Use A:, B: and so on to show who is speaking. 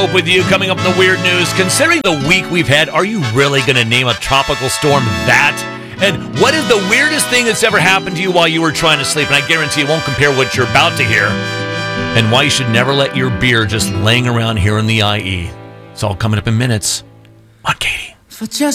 A: With you coming up in the weird news. Considering the week we've had, are you really going to name a tropical storm that? And what is the weirdest thing that's ever happened to you while you were trying to sleep? And I guarantee it won't compare what you're about to hear. And why you should never let your beer just laying around here in the IE. It's all coming up in minutes on Katie.